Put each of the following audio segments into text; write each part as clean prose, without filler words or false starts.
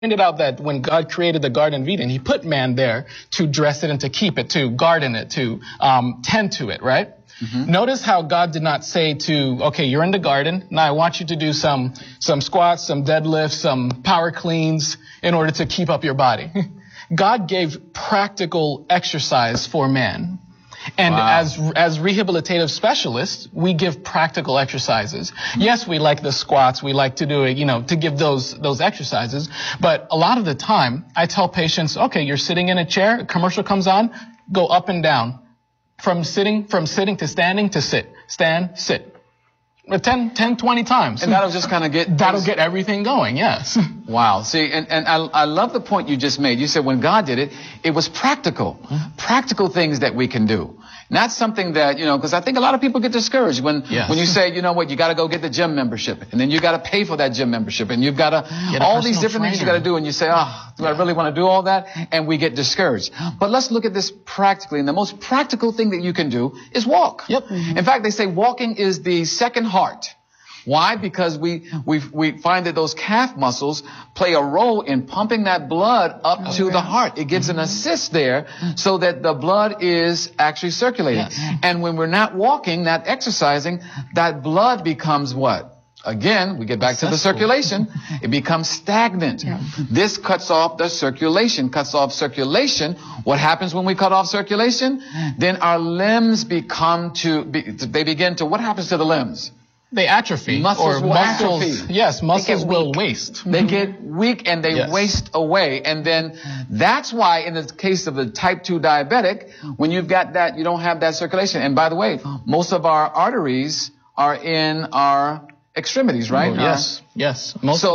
pointed out that when God created the Garden of Eden, he put man there to dress it and to keep it, to garden it, to tend to it, right? Mm-hmm. Notice how God did not say to, okay, you're in the garden, now I want you to do some squats, some deadlifts, some power cleans in order to keep up your body. God gave practical exercise for man. And wow. as rehabilitative specialists, we give practical exercises. Yes, we like the squats. We like to do it, to give those exercises. But a lot of the time, I tell patients, okay, you're sitting in a chair, a commercial comes on, go up and down. From sitting to standing to sit. Stand, sit. 10, 20 times. And that'll just kind of get everything going, yes. Wow. See, and I love the point you just made. You said when God did it, it was practical. Mm-hmm. Practical things that we can do. Not something that, because I think a lot of people get discouraged when you say, you got to go get the gym membership. And then you got to pay for that gym membership. And you've got to, all these different things you got to do. And you say, do I really want to do all that? And we get discouraged. But let's look at this practically. And the most practical thing that you can do is walk. Yep. Mm-hmm. In fact, they say walking is the second heart. Why? Because we find that those calf muscles play a role in pumping that blood up to the heart. It gives an assist there so that the blood is actually circulating. Yes. And when we're not walking, not exercising, that blood becomes what? Again, we get back to the circulation. It becomes stagnant. Yeah. This cuts off the circulation, What happens when we cut off circulation? Then our limbs begin to, what happens to the limbs? They atrophy. Muscles will atrophy. Yes, muscles will waste. They get weak and they waste away. And then that's why in the case of the type 2 diabetic, when you've got that, you don't have that circulation. And by the way, most of our arteries are in our extremities, right? Oh, yes.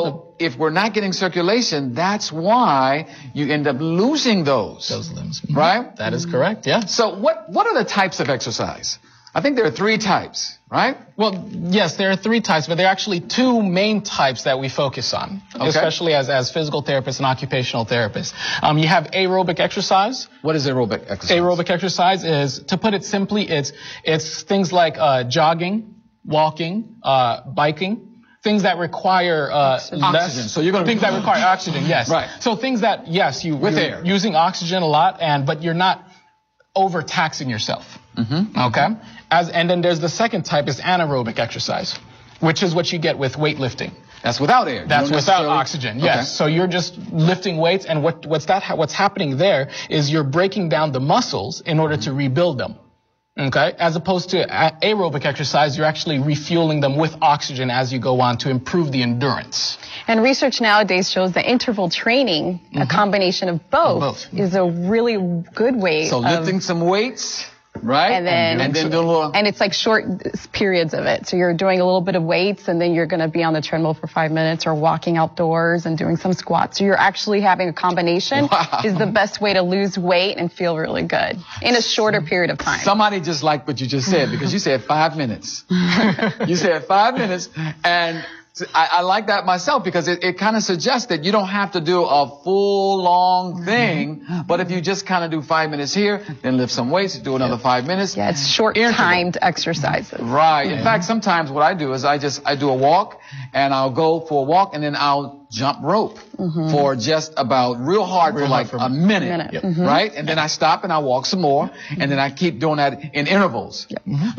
If we're not getting circulation, that's why you end up losing those limbs. Right? That is correct, yeah. So what are the types of exercise? I think there are 3 types, right? Well, yes, there are 3 types, but there are actually 2 main types that we focus on, especially as physical therapists and occupational therapists. You have aerobic exercise. What is aerobic exercise? Aerobic exercise is, to put it simply, it's things like jogging, walking, biking, things that require oxygen. So you're going to things that require oxygen, yes. Right. So things that you're air. using oxygen a lot, but you're not overtaxing yourself. Mm-hmm. Okay? And then there's the second type is anaerobic exercise, which is what you get with weightlifting. That's without air. That's without oxygen, yes. Okay. So you're just lifting weights, and what's happening there is you're breaking down the muscles in order to rebuild them. Okay? As opposed to aerobic exercise, you're actually refueling them with oxygen as you go on to improve the endurance. And research nowadays shows that interval training, a combination of both, is a really good way. So lifting some weights, right? And then do a little. And it's like short periods of it. So you're doing a little bit of weights, and then you're going to be on the treadmill for 5 minutes, or walking outdoors and doing some squats. So you're actually having a combination. Wow. Is the best way to lose weight and feel really good in a shorter period of time. Somebody just liked what you just said, because you said 5 minutes. You said 5 minutes, and I like that myself, because it kind of suggests that you don't have to do a full long thing, but if you just kind of do 5 minutes here, then lift some weights, do another 5 minutes. Yeah, it's short timed exercises. Right. In fact, sometimes what I do is I do a walk, and I'll go for a walk, and then I'll jump rope for just about real hard for a minute. Right? And then I stop and I walk some more, and then I keep doing that in intervals.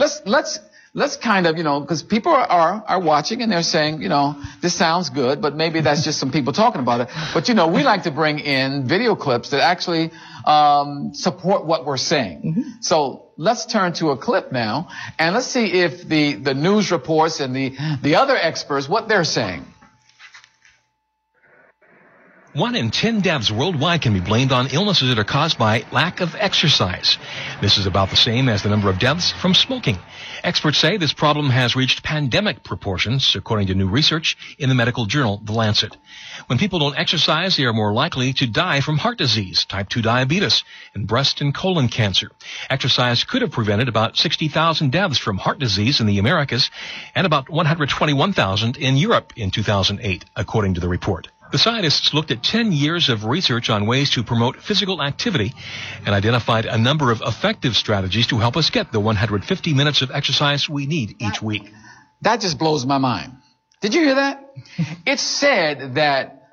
Let's kind of, because people are watching and they're saying, this sounds good, but maybe that's just some people talking about it. But, we like to bring in video clips that actually support what we're saying. So let's turn to a clip now, and let's see if the news reports and the other experts, what they're saying. 1 in 10 deaths worldwide can be blamed on illnesses that are caused by lack of exercise. This is about the same as the number of deaths from smoking. Experts say this problem has reached pandemic proportions, according to new research in the medical journal The Lancet. When people don't exercise, they are more likely to die from heart disease, type 2 diabetes, and breast and colon cancer. Exercise could have prevented about 60,000 deaths from heart disease in the Americas and about 121,000 in Europe in 2008, according to the report. The scientists looked at 10 years of research on ways to promote physical activity and identified a number of effective strategies to help us get the 150 minutes of exercise we need each week. That just blows my mind. Did you hear that? It said that